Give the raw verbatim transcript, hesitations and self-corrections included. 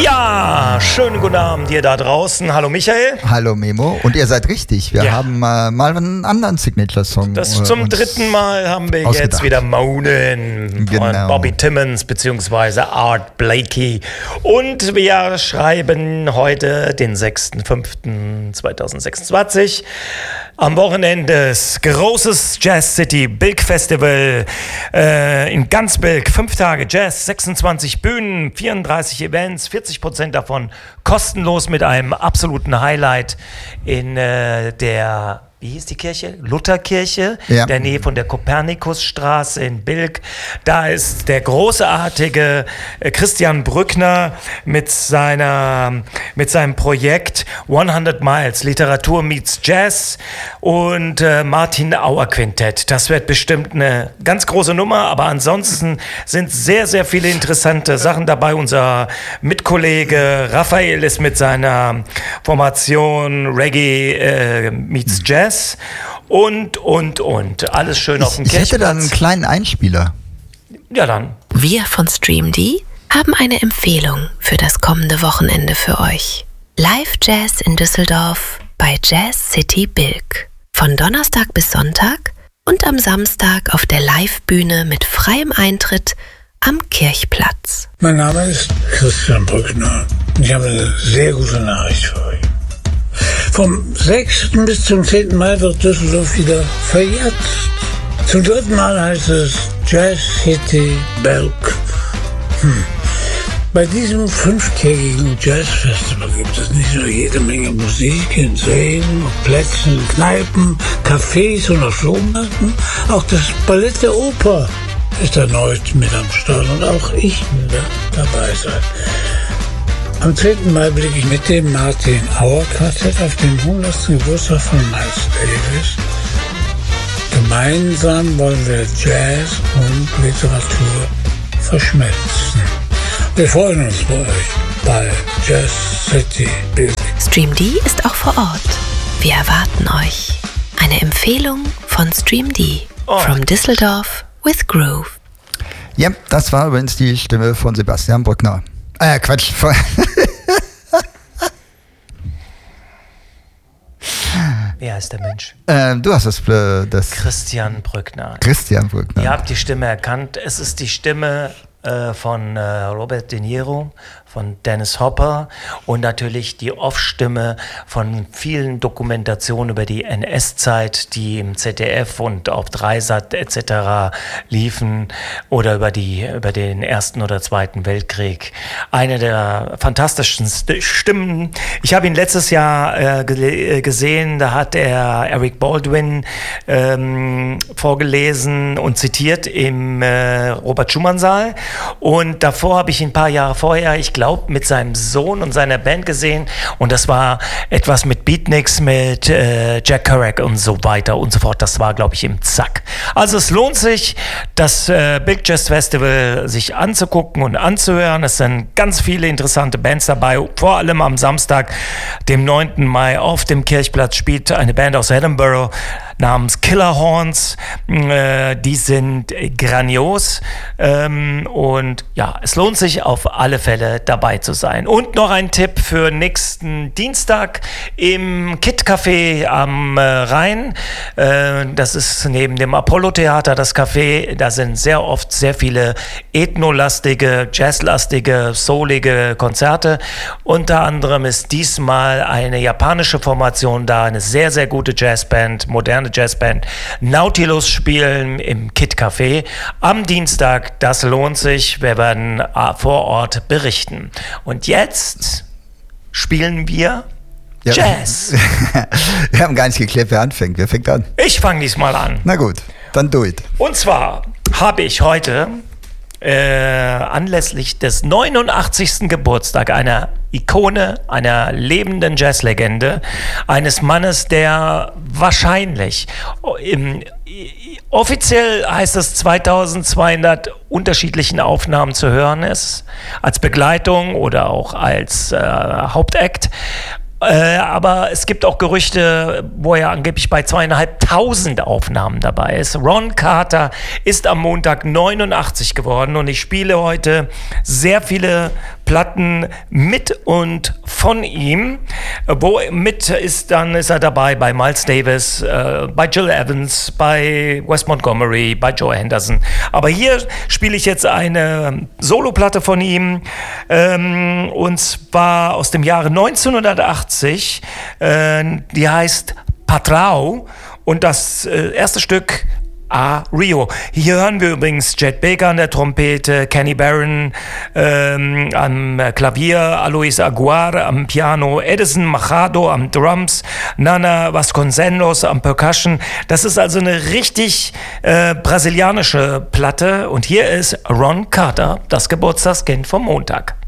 Ja, schönen guten Abend ihr da draußen. Hallo Michael. Hallo Memo. Und ihr seid richtig. Wir Ja. haben äh, mal einen anderen Signature-Song. Das äh, zum uns dritten Mal haben wir ausgedacht. jetzt wieder Moanen Genau. von Bobby Timmons bzw. Art Blakey. Und wir schreiben heute den sechster fünfter zweitausendsechsundzwanzig. Am Wochenende ist großes Jazz City Bilk Festival äh, in ganz Bilk. Fünf Tage Jazz, sechsundzwanzig Bühnen, vierunddreißig Events, vierzig Prozent davon kostenlos mit einem absoluten Highlight in äh, der, wie hieß die Kirche? Lutherkirche, Ja. in der Nähe von der Kopernikusstraße in Bilk. Da ist der großartige äh, Christian Brückner mit seiner, mit seinem Projekt hundert Miles, Literatur meets Jazz und äh, Martin Auer Quintett. Das wird bestimmt eine ganz große Nummer, aber ansonsten sind sehr, sehr viele interessante Sachen dabei. Unser Mitkollege Raphael ist mit seiner Formation Reggae äh, meets Jazz und, und, und. Alles schön auf dem Ich, ich hätte da einen Kirchplatz. kleinen Einspieler. Ja, dann. Wir von StreamD haben eine Empfehlung für das kommende Wochenende für euch. Live Jazz in Düsseldorf bei Jazz City Bilk. Von Donnerstag bis Sonntag und am Samstag auf der Live-Bühne mit freiem Eintritt am Kirchplatz. Mein Name ist Christian Brückner und ich habe eine sehr gute Nachricht für euch. Vom sechsten bis zum zehnten Mai wird Düsseldorf wieder verjährt. Zum dritten Mal heißt es Jazz City Bilk. Hm. Bei diesem fünftägigen Jazzfestival gibt es nicht nur jede Menge Musik in Sälen, auf Plätzen, in Kneipen, Cafés und auf Flohmärkten. Auch das Ballett der Oper ist erneut mit am Start und auch ich werde dabei sein. Am zehnten Mai blicke ich mit dem Martin Auer Quartett auf den hundertsten Geburtstag von Miles Davis. Gemeinsam wollen wir Jazz und Literatur verschmelzen. Wir freuen uns bei euch bei Jazz City Bilk. StreamD ist auch vor Ort. Wir erwarten euch. Eine Empfehlung von StreamD. From Düsseldorf with Groove. Ja, das war übrigens die Stimme von Sebastian Brückner. Äh, Quatsch. Von Wer heißt der Mensch? äh, du hast das, äh, das Christian Brückner. Christian Brückner. Ihr habt die Stimme erkannt. Es ist die Stimme äh, von äh, Robert De Niro, von Dennis Hopper und natürlich die Off-Stimme von vielen Dokumentationen über die N S-Zeit, die im Z D F und auf Dreisat et cetera liefen oder über, die, über den Ersten oder Zweiten Weltkrieg. Eine der fantastischen Stimmen. Ich habe ihn letztes Jahr äh, ge- gesehen, da hat er Eric Baldwin ähm, vorgelesen und zitiert im äh, Robert-Schumann-Saal. Und davor habe ich ihn ein paar Jahre vorher, ich glaube, mit seinem Sohn und seiner Band gesehen. Und das war etwas mit Beatniks, mit äh, Jack Kerouac und so weiter und so fort. Das war, glaube ich, im Zack. Also es lohnt sich, das äh, Bilk Jazz Festival sich anzugucken und anzuhören. Es sind ganz viele interessante Bands dabei. Vor allem am Samstag, dem neunten Mai, auf dem Kirchplatz spielt eine Band aus Edinburgh namens Killer Horns. Äh, die sind grandios. Ähm, und ja, es lohnt sich auf alle Fälle dabei zu sein. Und noch ein Tipp für nächsten Dienstag im Kit Café am äh, Rhein. Äh, das ist neben dem Apollo-Theater das Café. Da sind sehr oft sehr viele ethnolastige, jazzlastige, soulige Konzerte. Unter anderem ist diesmal eine japanische Formation da, eine sehr, sehr gute Jazzband, moderne Jazzband. Nautilus spielen im Kit Café am Dienstag. Das lohnt sich. Wir werden äh, vor Ort berichten. Und jetzt spielen wir Ja. Jazz. Wir haben gar nicht geklärt, wer anfängt. Wer fängt an? Ich fange diesmal an. Na gut, dann do it. Und zwar habe ich heute äh, anlässlich des neunundachtzigsten Geburtstag einer Ikone, einer lebenden Jazzlegende, eines Mannes, der wahrscheinlich im offiziell heißt es zweitausendzweihundert unterschiedlichen Aufnahmen zu hören ist, als Begleitung oder auch als äh, Hauptakt. Äh, aber es gibt auch Gerüchte, wo er angeblich bei zweieinhalbtausend Aufnahmen dabei ist. Ron Carter ist am Montag neunundachtzig geworden und ich spiele heute sehr viele Platten mit und von ihm. Wo mit ist, dann ist er dabei bei Miles Davis, äh, bei Jill Evans, bei Wes Montgomery, bei Joe Henderson. Aber hier spiele ich jetzt eine Soloplatte von ihm, ähm, und zwar aus dem Jahre neunzehnhundertachtzig. Äh, die heißt Patrão und das äh, erste Stück A Rio. Hier hören wir übrigens Chet Baker an der Trompete, Kenny Barron ähm, am Klavier, Alois Aguar am Piano, Edison Machado am Drums, Nana Vasconcelos am Percussion. Das ist also eine richtig äh, brasilianische Platte und hier ist Ron Carter, das Geburtstagskind vom Montag.